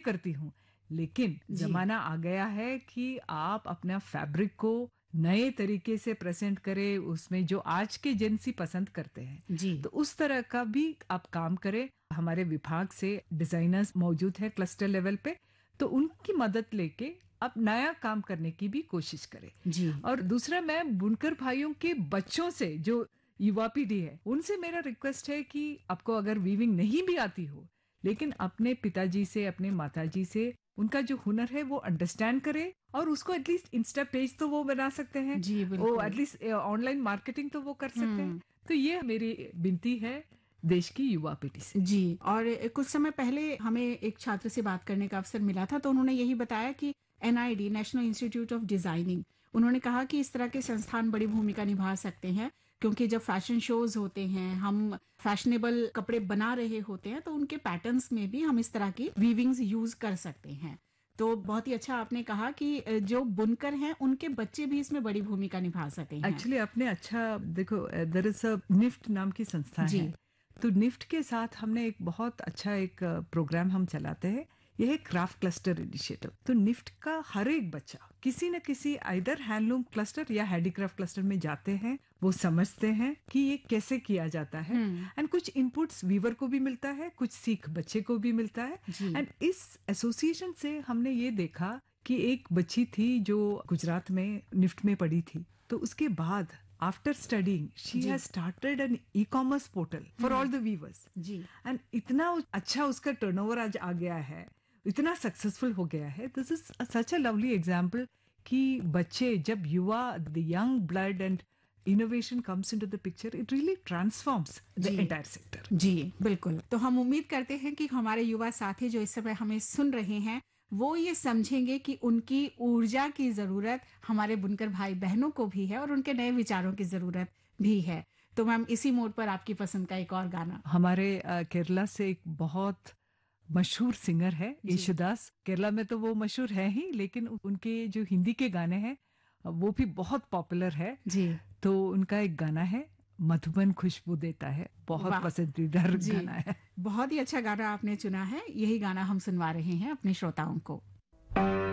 करती हूँ, लेकिन जमाना आ गया है कि आप अपना फैब्रिक को नए तरीके से प्रेजेंट करें, उसमें जो आज के जेंसी पसंद करते हैं, जी। तो उस तरह का भी आप काम करें। हमारे विभाग से डिजाइनर्स मौजूद है क्लस्टर लेवल पे, तो उनकी मदद लेके आप नया काम करने की भी कोशिश करें। जी। और दूसरा, मैं बुनकर भाइयों के बच्चों से, जो युवा पीढ़ी है, उनसे मेरा रिक्वेस्ट है कि आपको अगर वीविंग नहीं भी आती हो, लेकिन अपने पिताजी से, अपने माताजी से उनका जो हुनर है वो अंडरस्टैंड करे, और उसको एटलीस्ट इंस्टा पेज तो वो बना सकते हैं, जी, वो बिल्कुल। एटलीस्ट ऑनलाइन मार्केटिंग तो वो कर सकते हैं। हुँ। तो ये मेरी विनती है देश की युवा पीढ़ी से। जी, और कुछ समय पहले हमें एक छात्र से बात करने का अवसर मिला था, तो उन्होंने यही बताया कि NID, national institute of designing, उन्होंने कहा कि इस तरह के संस्थान बड़ी भूमिका निभा सकते हैं, क्योंकि जब फैशन शोज होते हैं, हम फैशनेबल कपड़े बना रहे होते हैं, तो उनके पैटर्न्स में भी हम इस तरह की वीविंग्स यूज कर सकते हैं। तो बहुत ही अच्छा आपने कहा कि जो बुनकर हैं उनके बच्चे भी इसमें बड़ी भूमिका निभा सके हैं। एक्चुअली आपने अच्छा देखो, देयर इज अ निफ्ट नाम की संस्था जी। है, तो निफ्ट के साथ हमने एक बहुत अच्छा एक प्रोग्राम हम चलाते हैं। यह है क्राफ्ट क्लस्टर इनिशिएटिव। तो निफ्ट का हर एक बच्चा किसी न किसी आइदर हैंडलूम क्लस्टर या हैंडीक्राफ्ट क्लस्टर में जाते हैं, वो समझते हैं कि ये कैसे किया जाता है, एंड कुछ इनपुट्स वीवर को भी मिलता है, कुछ सीख बच्चे को भी मिलता है। जी। एंड इस एसोसिएशन से हमने ये देखा कि एक बच्ची थी जो गुजरात में निफ्ट में पढ़ी थी, तो उसके बाद after studying she has started N e-commerce portal for all the viewers, ji. And इतना अच्छा उसका टर्नओवर आज आ गया है, इतना सक्सेसफुल हो गया है। This is such a lovely example कि बच्चे जब युवा, the young blood and innovation comes into the picture, it really transforms the ji. entire sector. जी, बिल्कुल। तो हम उम्मीद करते हैं कि हमारे युवा साथी जो इस समय हमें सुन रहे हैं, वो ये समझेंगे कि उनकी ऊर्जा की ज़रूरत हमारे बुनकर भाई-बहनों को भी है और उनके नए विचारों की ज़रूरत भी है। तो मैम, इसी मोड़ पर आपकी पसंद का एक और गाना। हमारे केरला से एक बहुत मशहूर सिंगर है जी। येशुदास। केरला में तो वो मशहूर है ही, लेकिन उनके जो हिंदी के गाने हैं वो भी बहुत पॉपुलर है। जी। तो उनका एक गाना है, मधुबन खुशबू देता है, बहुत वाह! पसंदीदा जी, गाना है। बहुत ही अच्छा गाना आपने चुना है। यही गाना हम सुनवा रहे हैं अपने श्रोताओं को।